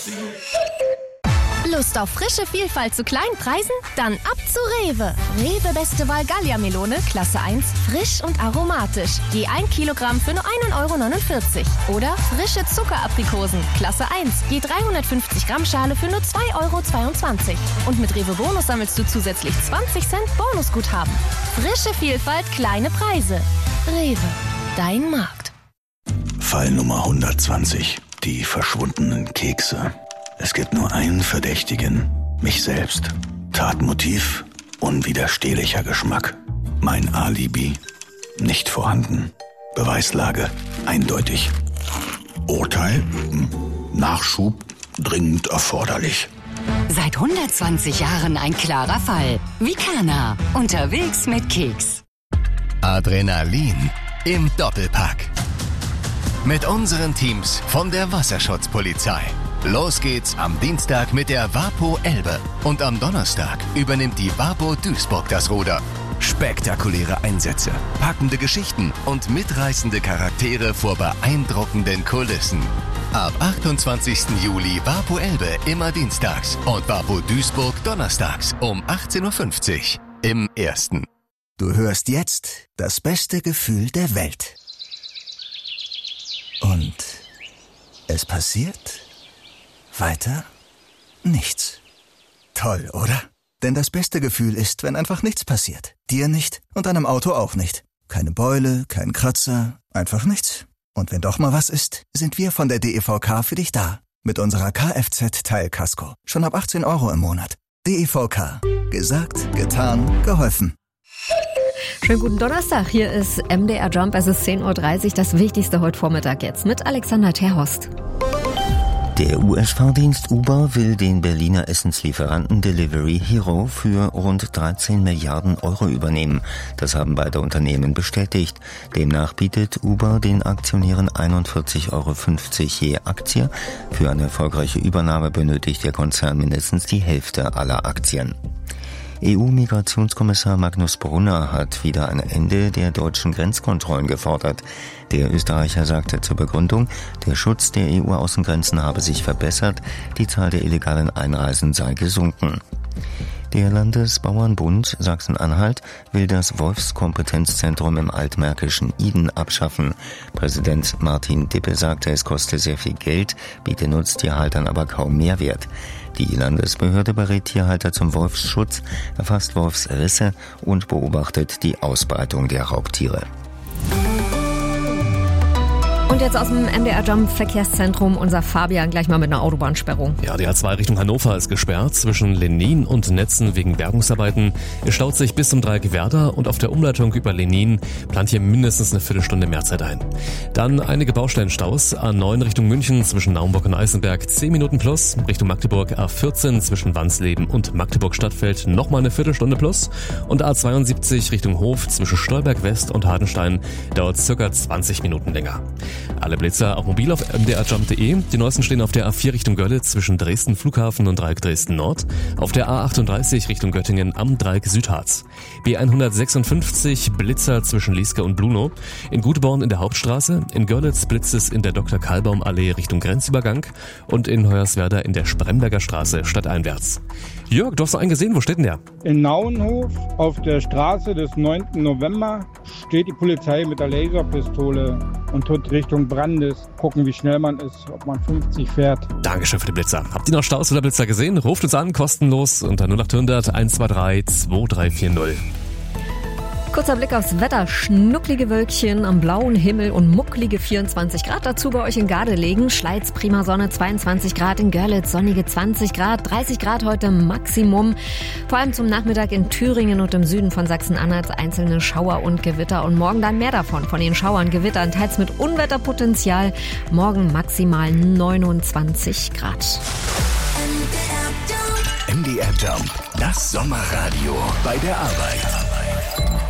Lust auf frische Vielfalt zu kleinen Preisen? Dann ab zu Rewe. Rewe Beste Wahl Gallia-Melone, Klasse 1, frisch und aromatisch. Je 1 Kilogramm für nur 1,49 €. Oder frische Zuckeraprikosen, Klasse 1, je 350 Gramm Schale für nur 2,22 €. Und mit Rewe Bonus sammelst du zusätzlich 20 Cent Bonusguthaben. Frische Vielfalt, kleine Preise. Rewe, dein Markt. Fall Nummer 120. Die verschwundenen Kekse. Es gibt nur einen Verdächtigen. Mich selbst. Tatmotiv. Unwiderstehlicher Geschmack. Mein Alibi. Nicht vorhanden. Beweislage. Eindeutig. Urteil. Nachschub. Dringend erforderlich. Seit 120 Jahren ein klarer Fall. Vicana. Unterwegs mit Keks. Adrenalin im Doppelpack. Mit unseren Teams von der Wasserschutzpolizei. Los geht's am Dienstag mit der Vapo Elbe. Und am Donnerstag übernimmt die Vapo Duisburg das Ruder. Spektakuläre Einsätze, packende Geschichten und mitreißende Charaktere vor beeindruckenden Kulissen. Ab 28. Juli Vapo Elbe immer dienstags und Vapo Duisburg donnerstags um 18:50 Uhr im Ersten. Du hörst jetzt das beste Gefühl der Welt. Und es passiert weiter nichts. Toll, oder? Denn das beste Gefühl ist, wenn einfach nichts passiert. Dir nicht und deinem Auto auch nicht. Keine Beule, kein Kratzer, einfach nichts. Und wenn doch mal was ist, sind wir von der DEVK für dich da. Mit unserer Kfz-Teilkasko. Schon ab 18 € im Monat. DEVK. Gesagt, getan, geholfen. Schönen guten Donnerstag, hier ist MDR Jump, es ist 10:30 Uhr, das Wichtigste heute Vormittag jetzt mit Alexander Terhorst. Der USV-Dienst Uber will den Berliner Essenslieferanten Delivery Hero für rund 13 Milliarden € übernehmen. Das haben beide Unternehmen bestätigt. Demnach bietet Uber den Aktionären 41,50 € je Aktie. Für eine erfolgreiche Übernahme benötigt der Konzern mindestens die Hälfte aller Aktien. EU-Migrationskommissar Magnus Brunner hat wieder ein Ende der deutschen Grenzkontrollen gefordert. Der Österreicher sagte zur Begründung, der Schutz der EU-Außengrenzen habe sich verbessert, die Zahl der illegalen Einreisen sei gesunken. Der Landesbauernbund Sachsen-Anhalt will das Wolfskompetenzzentrum im altmärkischen Iden abschaffen. Präsident Martin Dippe sagte, es koste sehr viel Geld, biete Nutztierhaltern aber kaum Mehrwert. Die Landesbehörde berät Tierhalter zum Wolfsschutz, erfasst Wolfsrisse und beobachtet die Ausbreitung der Raubtiere. Und jetzt aus dem MDR Jump Verkehrszentrum unser Fabian gleich mal mit einer Autobahnsperrung. Ja, die A2 Richtung Hannover ist gesperrt. Zwischen Lenin und Netzen wegen Bergungsarbeiten. Es staut sich bis zum Dreieck Werder und auf der Umleitung über Lenin plant hier mindestens eine Viertelstunde mehr Zeit ein. Dann einige Baustellenstaus. A9 Richtung München zwischen Naumburg und Eisenberg 10 Minuten plus. Richtung Magdeburg A14 zwischen Wansleben und Magdeburg Stadtfeld nochmal eine Viertelstunde plus. Und A72 Richtung Hof zwischen Stolberg West und Hardenstein dauert circa 20 Minuten länger. Alle Blitzer auch mobil auf mdrjump.de. Die neuesten stehen auf der A4 Richtung Görlitz zwischen Dresden Flughafen und Dreieck Dresden Nord. Auf der A38 Richtung Göttingen am Dreieck Südharz. B156 Blitzer zwischen Lieske und Blunow. In Guteborn in der Hauptstraße. In Görlitz blitzt es in der Dr.-Karlbaum-Allee Richtung Grenzübergang. Und in Hoyerswerda in der Spremberger Straße stadteinwärts. Jörg, du hast noch einen gesehen. Wo steht denn der? In Nauenhof auf der Straße des 9. November steht die Polizei mit der Laserpistole und tut Richtung Brandes gucken, wie schnell man ist, ob man 50 fährt. Dankeschön für die Blitzer. Habt ihr noch Staus oder Blitzer gesehen? Ruft uns an, kostenlos unter 0800 123 2340. Kurzer Blick aufs Wetter. Schnucklige Wölkchen am blauen Himmel und mucklige 24 Grad. Dazu bei euch in Gardelegen. Schleiz, prima Sonne, 22 Grad. In Görlitz, sonnige 20 Grad. 30 Grad heute Maximum. Vor allem zum Nachmittag in Thüringen und im Süden von Sachsen-Anhalt einzelne Schauer und Gewitter. Und morgen dann mehr davon. Von den Schauern, Gewittern, teils mit Unwetterpotenzial. Morgen maximal 29 Grad. MDR Jump, das Sommerradio bei der Arbeit.